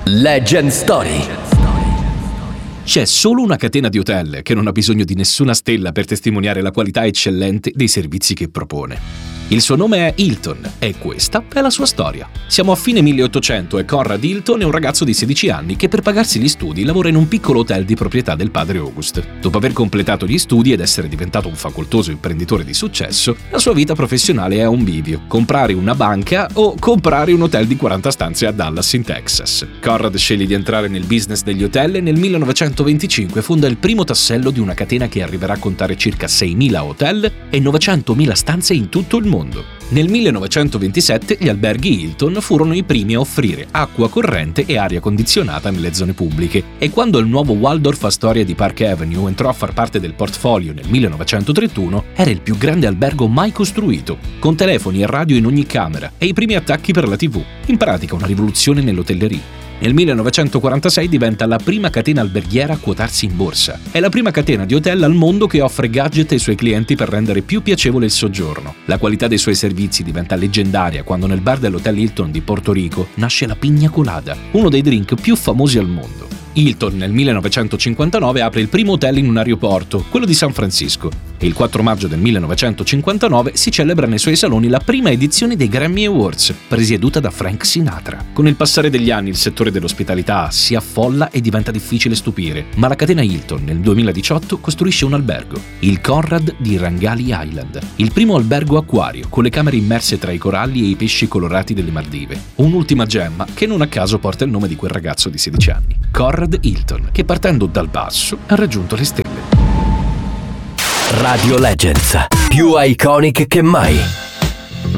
Legend Story. C'è solo una catena di hotel che non ha bisogno di nessuna stella per testimoniare la qualità eccellente dei servizi che propone. Il suo nome è Hilton e questa è la sua storia. Siamo a fine 1800 e Conrad Hilton è un ragazzo di 16 anni che per pagarsi gli studi lavora in un piccolo hotel di proprietà del padre August. Dopo aver completato gli studi ed essere diventato un facoltoso imprenditore di successo, la sua vita professionale è a un bivio: comprare una banca o comprare un hotel di 40 stanze a Dallas in Texas. Conrad sceglie di entrare nel business degli hotel e nel 1925 fonda il primo tassello di una catena che arriverà a contare circa 6.000 hotel e 900.000 stanze in tutto il mondo. Nel 1927 gli alberghi Hilton furono i primi a offrire acqua corrente e aria condizionata nelle zone pubbliche, e quando il nuovo Waldorf Astoria di Park Avenue entrò a far parte del portfolio nel 1931, era il più grande albergo mai costruito, con telefoni e radio in ogni camera e i primi attacchi per la TV. In pratica una rivoluzione nell'hotellerie. Nel 1946 diventa la prima catena alberghiera a quotarsi in borsa. È la prima catena di hotel al mondo che offre gadget ai suoi clienti per rendere più piacevole il soggiorno. La qualità dei suoi servizi diventa leggendaria quando nel bar dell'Hotel Hilton di Porto Rico nasce la Piña Colada, uno dei drink più famosi al mondo. Hilton nel 1959 apre il primo hotel in un aeroporto, quello di San Francisco, e il 4 maggio del 1959 si celebra nei suoi saloni la prima edizione dei Grammy Awards, presieduta da Frank Sinatra. Con il passare degli anni il settore dell'ospitalità si affolla e diventa difficile stupire, ma la catena Hilton nel 2018 costruisce un albergo, il Conrad di Rangali Island, il primo albergo acquario con le camere immerse tra i coralli e i pesci colorati delle Maldive. Un'ultima gemma che non a caso porta il nome di quel ragazzo di 16 anni, Conrad Hilton, che partendo dal basso ha raggiunto le stelle. Radio Legends, più iconic che mai.